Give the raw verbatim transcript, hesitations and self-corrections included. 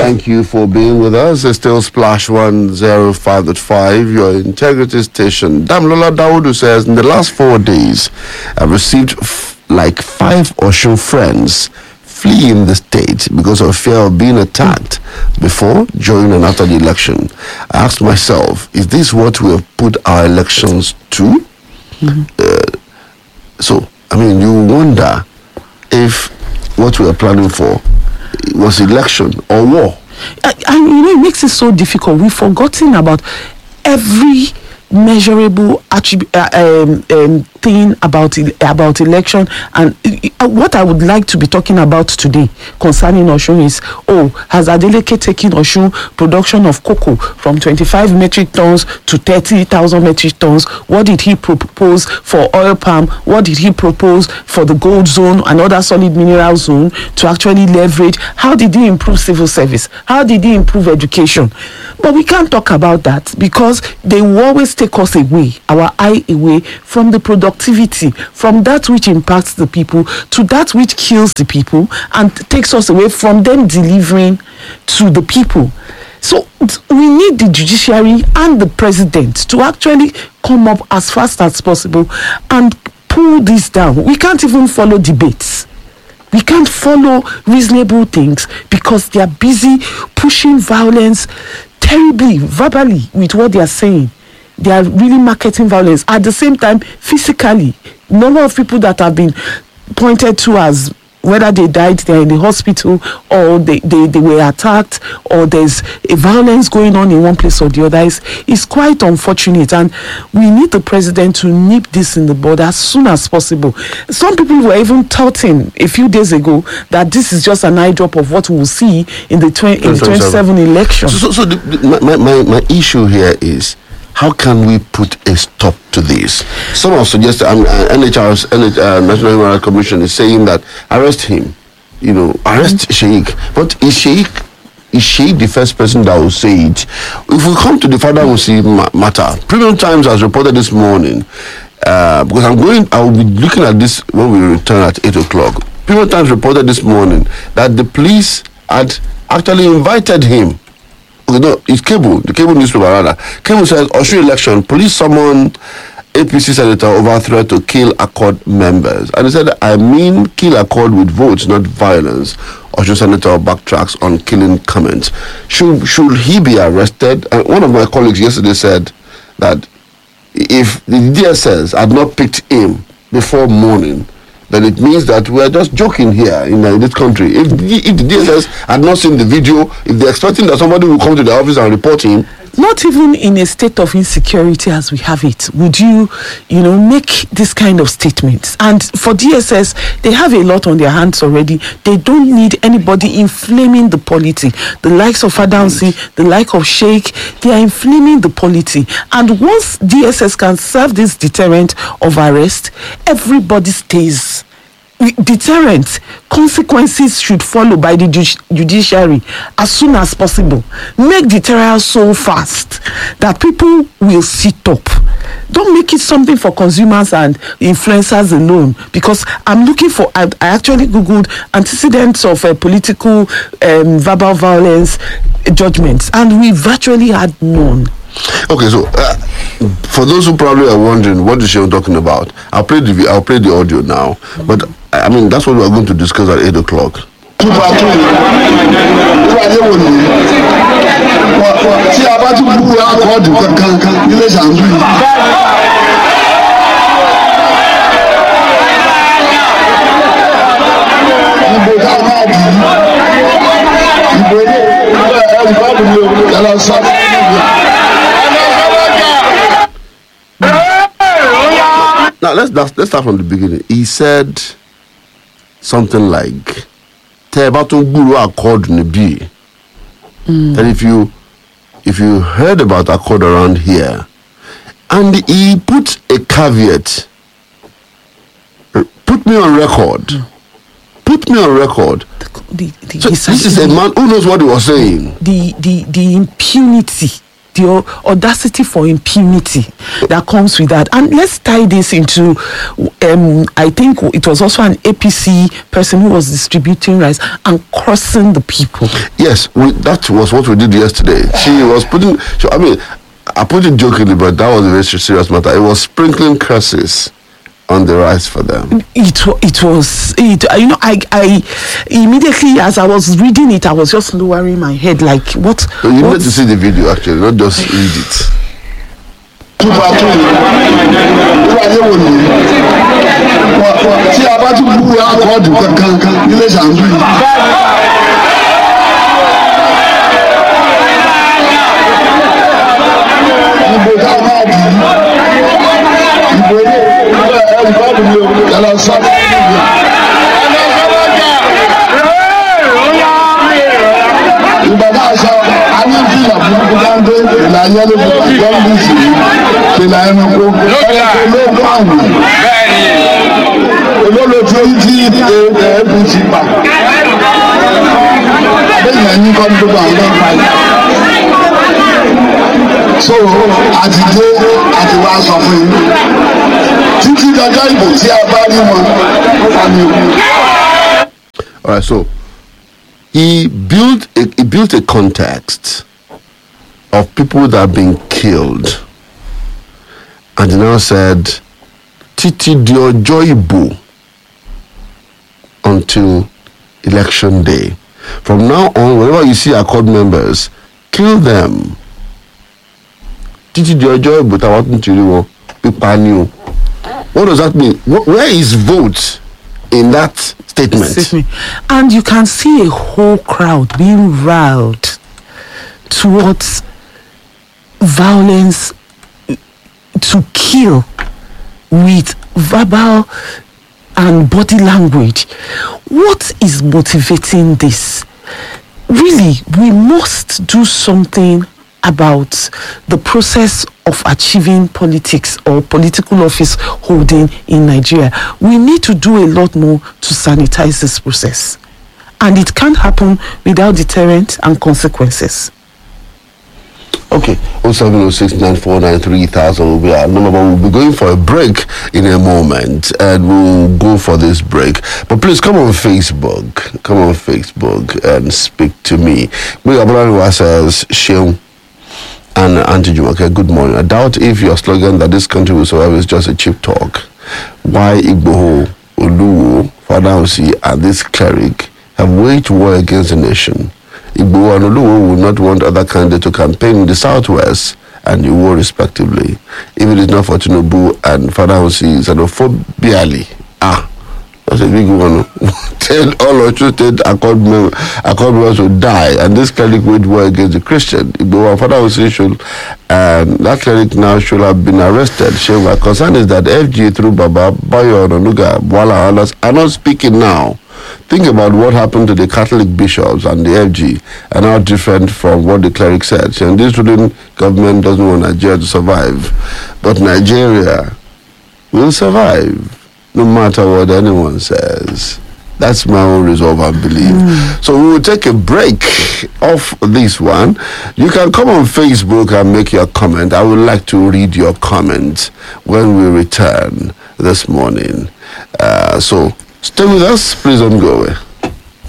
Thank you for being with us. It's still Splash one oh five point five, your integrity station. Damilola Daudu says, in the last four days, I've received f- like five or so friends fleeing the state because of fear of being attacked before, during, and after the election. I asked myself, is this what we have put our elections to? Mm-hmm. Uh, so, I mean, you wonder if what we are planning for was election or war. And, you know, it makes it so difficult. We've forgotten about every measurable attribute, uh, um, um, thing about about election, and uh, what I would like to be talking about today concerning Osun is, oh, has Adeleke taken Osun production of cocoa from twenty-five metric tons to thirty thousand metric tons? What did he propose for oil palm? What did he propose for the gold zone and other solid mineral zone to actually leverage? How did he improve civil service? How did he improve education? But we can't talk about that because they will always take us away, our eye away from the productivity, from that which impacts the people to that which kills the people and takes us away from them delivering to the people. So we need the judiciary and the president to actually come up as fast as possible and pull this down. We can't even follow debates. We can't follow reasonable things because they are busy pushing violence terribly, verbally, with what they are saying. They are really marketing violence. At the same time, physically, number of people that have been pointed to as whether they died, they're in the hospital, or they, they, they were attacked, or there's a violence going on in one place or the other is, is quite unfortunate. And we need the president to nip this in the bud as soon as possible. Some people were even touting a few days ago that this is just an eye drop of what we'll see in the, twenty, in the twenty-seven election. So, so, so the, the, my, my, my issue here is, how can we put a stop to this? Some have suggested, um, uh, N H R S, N H, uh, National Human Rights Commission is saying that arrest him, you know, arrest mm-hmm. Sheikh. But is Sheikh, is Sheikh the first person that will say it? If we come to the Father Musi matter, Premium Times has reported this morning, uh, because I'm going, I will be looking at this when we return at eight o'clock. Premium Times reported this morning that the police had actually invited him. Okay, no, it's Cable, the Cable newspaper rather. Cable says, Osun election, police summoned A P C senator over threat to kill Accord members. And he said, I mean kill Accord with votes, not violence. Osun senator backtracks on killing comments. Should should he be arrested? And one of my colleagues yesterday said that if the D S S had not picked him before morning, then it means that we're just joking here in, uh, in this country. If, if the D S S had not seen the video, if they're expecting that somebody will come to the office and report him, not even in a state of insecurity as we have it, would you, you know, make this kind of statements? And for D S S, they have a lot on their hands already. They don't need anybody inflaming the polity. The likes of Adamsi, the like of Sheikh, they are inflaming the polity. And once D S S can serve this deterrent of arrest, everybody stays. Deterrent consequences should follow by the ju- judiciary as soon as possible. Make the trial so fast that people will sit up. Don't make it something for consumers and influencers alone, because I'm looking for, I, I actually googled antecedents of uh, political um, verbal violence judgments, and we virtually had none. Okay, so uh, for those who probably are wondering what is she talking about, I'll play the I'll play the audio now. But I mean, that's what we're going to discuss at eight o'clock. Now let's let's start from the beginning. He said something like, Accord Nebi. And if you if you heard about Accord around here, and he put a caveat, put me on record. Put me on record. The, the, so this is a man who knows what he was saying. The the the impunity the au- audacity for impunity that comes with that. And let's tie this into, um, I think it was also an A P C person who was distributing rice and cursing the people. Yes, we, that was what we did yesterday. She was putting, she, I mean, I put it jokingly, but that was a very serious matter. It was sprinkling curses on the rice for them. It wa- it was it you know I I immediately as I was reading it I was just lowering my head like what. So you what? need to see the video actually, not just read it. tí a bá tún bú akọ́ọ̀dù kankan nílé ṣàǹdù ìbò tá a máa dì í ìbò ní ẹ̀rù mi ò yàrá sọ́dọ̀ ìgbà náà sọ ayé fìlà burúkú dáńdé ìlà ayélujára fún àjọyọ̀ sí ìlà ẹranko ẹranko ló ń pààrọ̀ olólo tí ó ń jí ẹ̀ẹ́dù ti pa àbẹ̀yìn ẹ̀yìn kan tó bá àwọn ọ̀pá yìí. so àti dé àti wá sọ fún yín títí dọjọ́ ìbò tí a bá rí wọn ó wà ní òkú. All right, so he built a, he built a context of people that have been killed, and he now said, "Titi di ọjọ́ ìbò until election day. From now on, whenever you see Accord members, kill them. Titi di ọjọ́ ìbò táwọn tún ti rí wọn pípa ni o." What does that mean? Wh- Where is vote in that statement? Excuse me. And you can see a whole crowd being riled towards violence to kill with verbal and body language. What is motivating this? Really, we must do something about the process of achieving politics or political office holding in Nigeria. We need to do a lot more to sanitize this process. And it can't happen without deterrent and consequences. Okay, oh seven oh six nine four nine three thousand will be our number, but we'll be going for a break in a moment, and we'll go for this break. But please come on Facebook, come on Facebook and speak to me. We are says Sheung and Auntie Jumoke, good morning. I doubt if your slogan that this country will survive is just a cheap talk. Why Igboho, Oluwo, Fadausi, and this cleric have waged war against the nation? Igboho and Oluwo will not want other candidates to campaign in the southwest and Iwo respectively. If it is not for Tinubu and Fadausi, xenophobially. Ah, that's a big one. Ten all untreated Accord mem- Accord members will die, and this cleric waged war against the Christian. Igboho and Fadausi should, um, that cleric now should have been arrested. So my concern is that F G through Baba, Bayo, Onuga, Bwala, and others are not speaking now. Think about what happened to the Catholic bishops and the F G, and how different from what the cleric said. And this ruling government doesn't want Nigeria to survive, but Nigeria will survive, no matter what anyone says. That's my own resolve and belief. Mm. So we will take a break off this one. You can come on Facebook and make your comment. I would like to read your comment when we return this morning. Uh, so stay with us. Please don't go away.